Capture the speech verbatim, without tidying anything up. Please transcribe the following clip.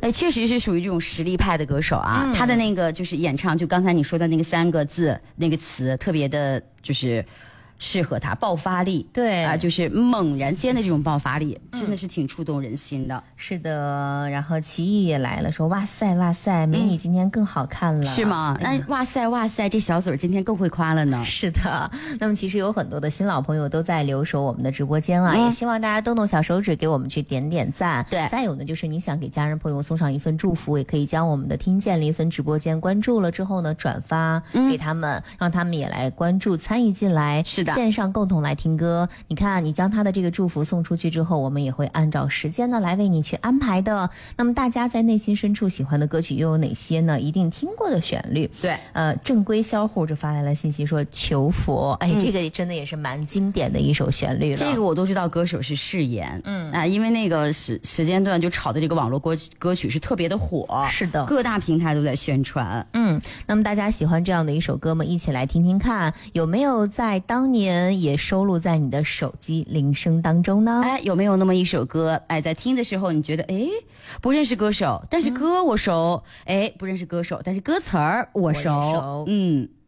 哎，确实是属于这种实力派的歌手啊。嗯、他的那个就是演唱，就刚才你说的那个三个字那个词，特别的就是适合他，爆发力。 对啊、呃，就是猛然间的这种爆发力，嗯、真的是挺触动人心的。 是的，然后齐豫也来了，说哇塞哇塞，美女今天更好看了，嗯、 是吗？那、哎、哇塞哇塞，这小嘴今天更会夸了呢。 是的，那么其实有很多的新老朋友都在留守我们的直播间啊，嗯、也希望大家动动小手指给我们去点点赞。 对， 再有呢，就是你想给家人朋友送上一份祝福，也可以将我们的听见离分直播间关注了之后呢，转发给他们，嗯、让他们也来关注参与进来。 是的， 线上共同来听歌。你看，你将他的这个祝福送出去之后，我们也会按照时间呢来为你去安排的。那么大家在内心深处喜欢的歌曲又有哪些呢？一定听过的旋律。 对， 呃，正规销户就发来了信息说求佛，哎，嗯、这个真的也是蛮经典的一首旋律了。 这个我都知道，歌手是誓言，嗯啊，因为那个时时间段就炒的这个网络歌歌曲是特别的火， 是的， 各大平台都在宣传。 嗯，那么大家喜欢这样的一首歌吗？一起来听听看，有没有在当年也收录在你的手机铃声当中呢？ 哎，有没有那么一首歌？哎，在听的时候你觉得哎不认识歌手，但是歌我熟；嗯、哎，不认识歌手，但是歌词儿我熟。 我也熟嗯。